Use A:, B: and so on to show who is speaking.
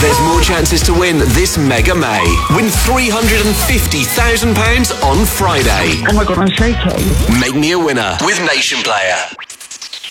A: There's more chances to win this Mega May. Win £350,000 on Friday.
B: Oh my God, I'm shaking.
A: Make me a winner with Nation Player.